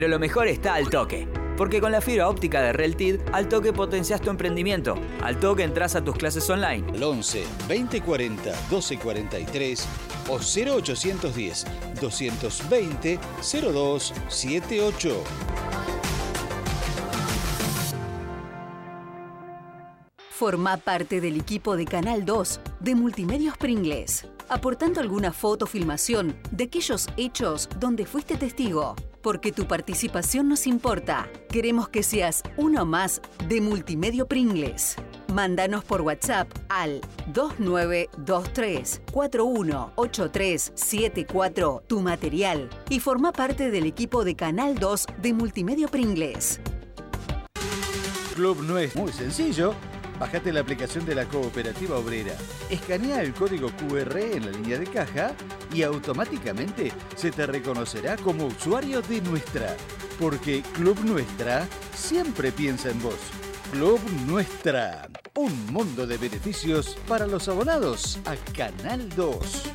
Pero lo mejor está al toque. Porque con la fibra óptica de Reltid, al toque potencias tu emprendimiento. Al toque entras a tus clases online. Al 11 2040 1243 o 0810 220 0278. Formá parte del equipo de Canal 2 de Multimedios Pringles, aportando alguna foto o filmación de aquellos hechos donde fuiste testigo. Porque tu participación nos importa. Queremos que seas uno más de Multimedio Pringles. Mándanos por WhatsApp al 2923 418374 tu material y forma parte del equipo de Canal 2 de Multimedio Pringles. Club Nuestro. Muy sencillo. Bájate la aplicación de la Cooperativa Obrera, escanea el código QR en la línea de caja y automáticamente se te reconocerá como usuario de Nuestra. Porque Club Nuestra siempre piensa en vos. Club Nuestra. Un mundo de beneficios para los abonados a Canal 2.